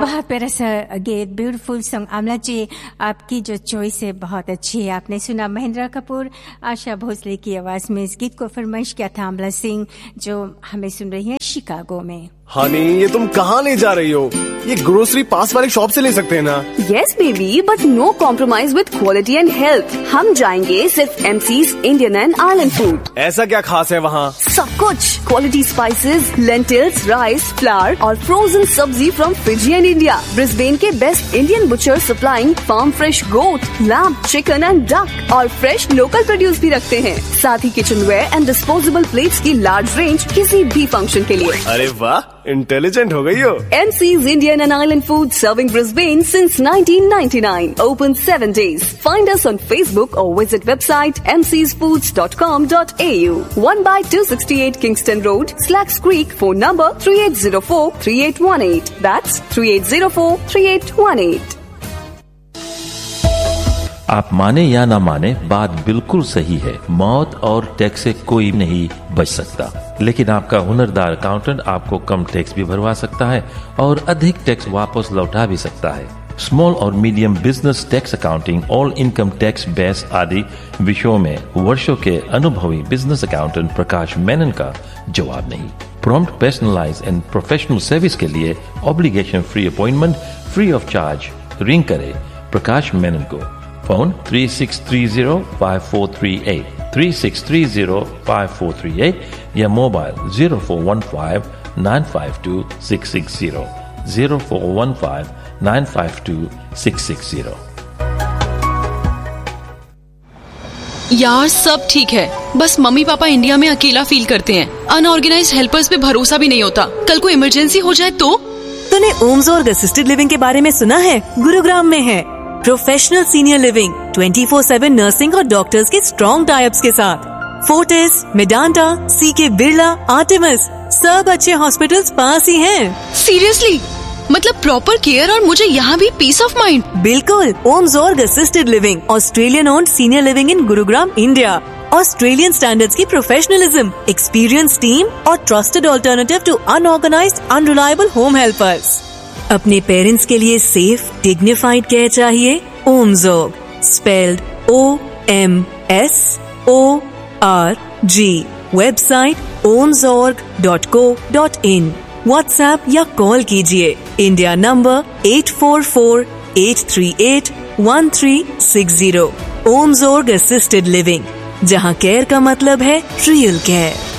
बहुत प्यारा सा गीत, ब्यूटीफुल सॉन्ग। आमला जी, आपकी जो चॉइस है बहुत अच्छी है। आपने सुना महेंद्र कपूर, आशा भोसले की आवाज में इस गीत को फरमाइश किया था आमला सिंह, जो हमें सुन रही है शिकागो में। हनी, ये तुम कहाँ ले जा रही हो? ये ग्रोसरी पास वाली शॉप से ले सकते हैं ना? Yes baby, but no compromise with quality and health. हम जाएंगे सिर्फ MCs Indian and island food. ऐसा क्या खास है वहाँ? सब कुछ, quality spices, lentils, rice, flower और फ्रोजन सब्जी from Fiji and India. Brisbane के best Indian butcher supplying farm fresh goat, lamb, chicken and duck और फ्रेश लोकल प्रोड्यूस भी रखते हैं। साथ ही kitchen where and disposable plates की लार्ज रेंज किसी भी फंक्शन के लिए। अरे वाह, इंटेलिजेंट हो गई हो। MC's Indian and Island Food serving Brisbane since 1999. Open 7 days. Find us on Facebook or visit website mcsfoods.com.au. 1/268 Kingston Road, Slacks Creek. Phone number 3804-3818. That's 3804-3818. आप माने या ना माने, बात बिल्कुल सही है। मौत और टैक्स से कोई नहीं बच सकता, लेकिन आपका हुनरदार अकाउंटेंट आपको कम टैक्स भी भरवा सकता है और अधिक टैक्स वापस लौटा भी सकता है। स्मॉल और medium business tax accounting, all income tax base आदि विषयों में वर्षों के अनुभवी बिजनेस अकाउंटेंट प्रकाश मेनन का जवाब नहीं। Prompt, personalise and professional service के लिए obligation free appointment, free of charge. Ring करें प्रकाश मेनन को। फोन 3630-5438, 3630-5438 या मोबाइल 0415-952-660, 0415-952-660। यार सब ठीक है, बस मम्मी पापा इंडिया में अकेला फील करते हैं। अनऑर्गेनाइज्ड हेल्पर्स पे भरोसा भी नहीं होता। कल को इमरजेंसी हो जाए तो? तूने ओम्सोर्ग असिस्टेड लिविंग के बारे में सुना है? गुरुग्राम में है। प्रोफेशनल सीनियर लिविंग, 24/7 नर्सिंग और डॉक्टर्स के स्ट्रॉन्ग टाइप्स के साथ। फोर्टिस, मेडांटा, सीके बिरला, आर्टेमिस, सब अच्छे हॉस्पिटल्स पास ही हैं। सीरियसली? मतलब प्रॉपर केयर और मुझे यहाँ भी पीस ऑफ माइंड। बिल्कुल। ओम्सोर्ग assisted living, Australian owned senior living in Gurugram, India. Australian standards की प्रोफेशनलिज्म, एक्सपीरियंस टीम और trusted alternative to unorganised unreliable home helpers. अपने पेरेंट्स के लिए सेफ डिग्निफाइड केयर चाहिए? ओम्सोर्ग, spelled OMSORG। Website omsorg.co.in। WhatsApp या call कीजिए। India number 844-838-1360। ओम्सोर्ग assisted living, जहां care का मतलब है रियल केयर।